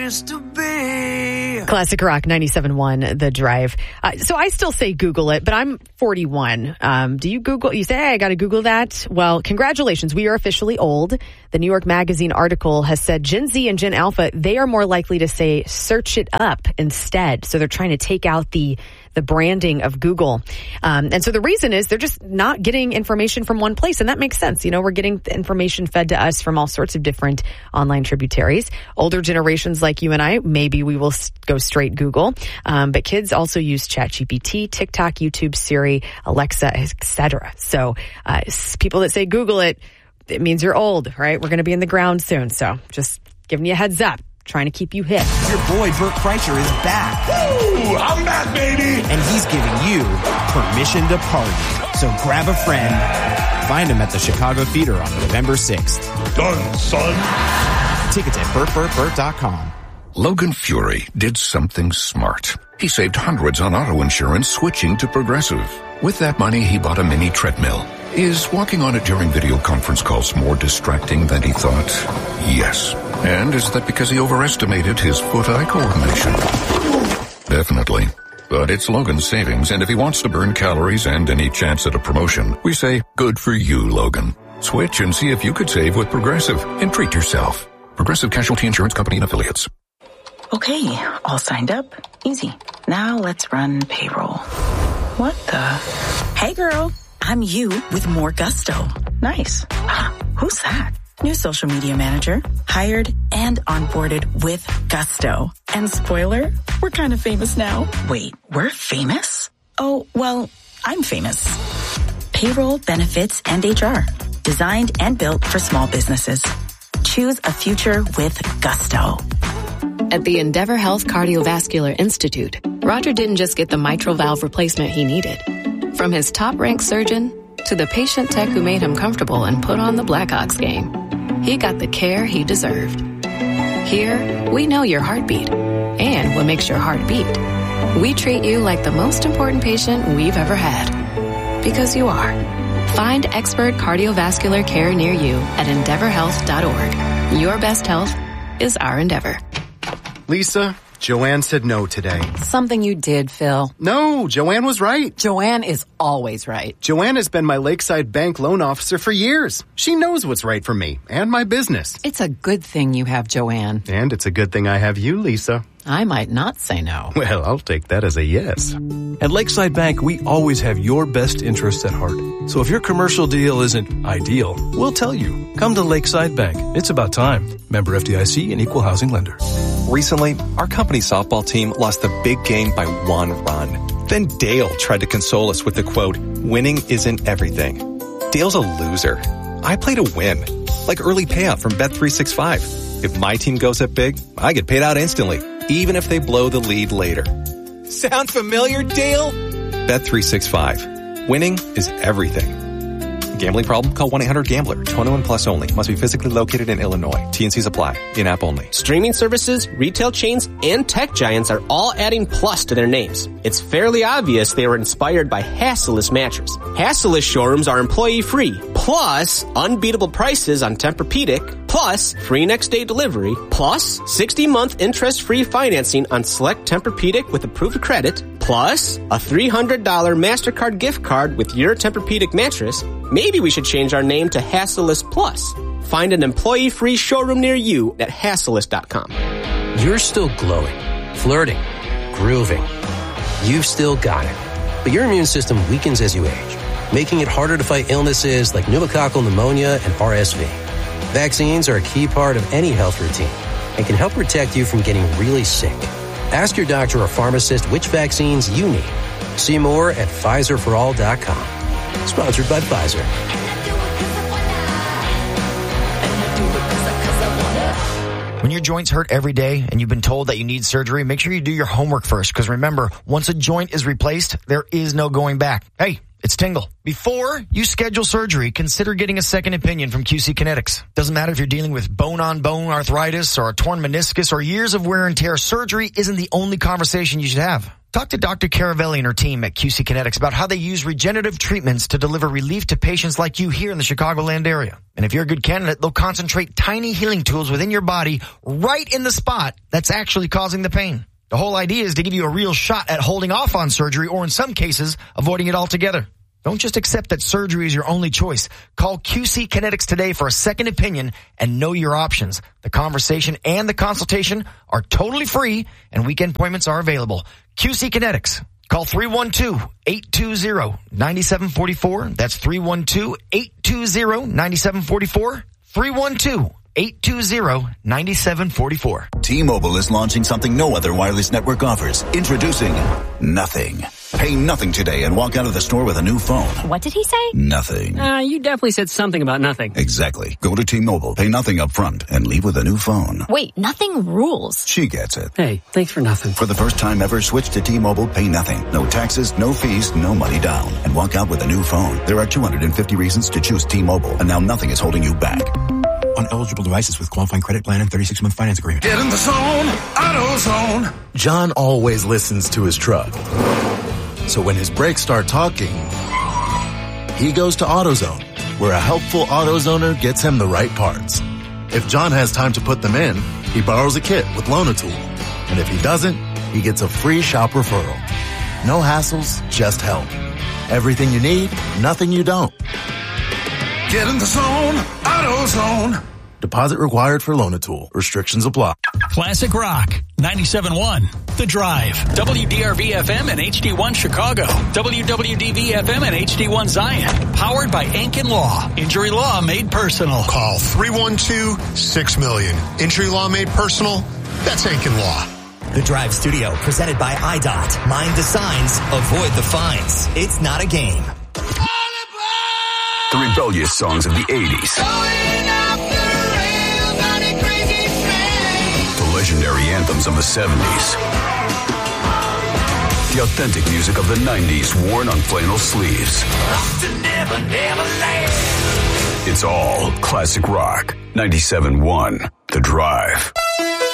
place to be. Classic Rock 97.1, The Drive. So I still say Google it, but I'm 41. Do you Google? You say, hey, I got to Google that? Well, congratulations. We are officially old. The New York Magazine article has said Gen Z and Gen Alpha, they are more likely to say search it up instead. So they're trying to take out the branding of Google. And so the reason is they're just not getting information from one place. And that makes sense. You know, we're getting information fed to us from all sorts of different online tributaries. Older generations like you and I, maybe we will go straight Google. But kids also use ChatGPT, TikTok, YouTube, Siri, Alexa, etc. So people that say Google it, it means you're old, right? We're going to be in the ground soon. So just giving you a heads up. Trying to keep you hip. Your boy Bert Kreischer is back. Woo! I'm back, baby! And he's giving you permission to party. So grab a friend. Find him at the Chicago Theater on November 6th. Done, son. Tickets at BertBertBert.com. Logan Fury did something smart. He saved hundreds on auto insurance switching to Progressive. With that money, he bought a mini treadmill. Is walking on it during video conference calls more distracting than he thought? Yes. And is that because he overestimated his foot-eye coordination? Definitely. But it's Logan's savings, and if he wants to burn calories and any chance at a promotion, we say, good for you, Logan. Switch and see if you could save with Progressive and treat yourself. Progressive Casualty Insurance Company and Affiliates. Okay, all signed up. Easy. Now let's run payroll. What the? Hey, girl. I'm you with more gusto. Nice. Who's that? New social media manager. Hired and onboarded with gusto. And spoiler, we're kind of famous now. Wait, we're famous? Oh, well, I'm famous. Payroll, benefits, and HR. Designed and built for small businesses. Choose a future with gusto. At the Endeavor Health Cardiovascular Institute, Roger didn't just get the mitral valve replacement he needed. From his top-ranked surgeon to the patient tech who made him comfortable and put on the Blackhawks game, he got the care he deserved. Here, we know your heartbeat and what makes your heart beat. We treat you like the most important patient we've ever had. Because you are. Find expert cardiovascular care near you at EndeavorHealth.org. Your best health is our endeavor. Lisa, Joanne said no today. Something you did, Phil. No, Joanne was right. Joanne is always right. Joanne has been my Lakeside Bank loan officer for years. She knows what's right for me and my business. It's a good thing you have Joanne. And it's a good thing I have you, Lisa. I might not say no. Well, I'll take that as a yes. At Lakeside Bank, we always have your best interests at heart. So if your commercial deal isn't ideal, we'll tell you. Come to Lakeside Bank. It's about time. Member FDIC and Equal Housing Lender. Recently, our company softball team lost the big game by 1 run. Then Dale tried to console us with the quote, winning isn't everything. Dale's a loser. I play to win. Like early payout from Bet365. If my team goes up big, I get paid out instantly, even if they blow the lead later. Sound familiar, Dale? Bet365. Winning is everything. Gambling problem? Call 1-800-GAMBLER. 21 plus only. Must be physically located in Illinois. T&Cs apply. In-app only. Streaming services, retail chains, and tech giants are all adding plus to their names. It's fairly obvious they were inspired by Hassellus mattress. Hassellus showrooms are employee-free, plus unbeatable prices on Tempur-Pedic, plus free next-day delivery, plus 60-month interest-free financing on select Tempur-Pedic with approved credit, plus a $300 MasterCard gift card with your Tempur-Pedic mattress. Maybe we should change our name to Hassellus Plus. Find an employee-free showroom near you at Hassellus.com. You're still glowing, flirting, grooving. You've still got it. But your immune system weakens as you age, making it harder to fight illnesses like pneumococcal pneumonia and RSV. Vaccines are a key part of any health routine and can help protect you from getting really sick. Ask your doctor or pharmacist which vaccines you need. See more at PfizerForAll.com. Sponsored by Pfizer. When your joints hurt every day and you've been told that you need surgery, make sure you do your homework first. Because remember, once a joint is replaced, there is no going back. Hey, It's Tingle. Before you schedule surgery, consider getting a second opinion from QC Kinetics. Doesn't matter if you're dealing with bone-on-bone arthritis or a torn meniscus or years of wear and tear, surgery isn't the only conversation you should have. Talk to Dr. Caravelli and her team at QC Kinetics about how they use regenerative treatments to deliver relief to patients like you here in the Chicagoland area. And if you're a good candidate, they'll concentrate tiny healing tools within your body right in the spot that's actually causing the pain. The whole idea is to give you a real shot at holding off on surgery or in some cases, avoiding it altogether. Don't just accept that surgery is your only choice. Call QC Kinetics today for a second opinion and know your options. The conversation and the consultation are totally free and weekend appointments are available. QC Kinetics. Call 312-820-9744. That's 312-820-9744. 312-820-9744. T-Mobile is launching something no other wireless network offers. Introducing Nothing. Pay nothing today and walk out of the store with a new phone. What did he say? Nothing. You definitely said something about nothing. Exactly. Go to T-Mobile, pay nothing up front, and leave with a new phone. Wait, nothing rules. She gets it. Hey, thanks for nothing. For the first time ever, switch to T-Mobile, pay nothing. No taxes, no fees, no money down. And walk out with a new phone. There are 250 reasons to choose T-Mobile, and now nothing is holding you back. On eligible devices with qualifying credit plan and 36-month finance agreement. Get in the zone, AutoZone. John always listens to his truck. So when his brakes start talking, he goes to AutoZone, where a helpful AutoZoner gets him the right parts. If John has time to put them in, he borrows a kit with Loan-A-Tool. And if he doesn't, he gets a free shop referral. No hassles, just help. Everything you need, nothing you don't. Get in the zone, AutoZone. Deposit required for Loan-A-Tool. Restrictions apply. Classic Rock, 97.1. The Drive. WDRB-FM and HD1 Chicago. WWDV-FM and HD1 Zion. Powered by Ankin Law. Injury law made personal. Call 312-6-million. Injury law made personal? That's Ankin Law. The Drive Studio, presented by IDOT. Mind the signs, avoid the fines. It's not a game. The rebellious songs of the 80s. The legendary anthems of the 70s. The authentic music of the 90s worn on flannel sleeves. It's all classic rock. 97.1 The Drive.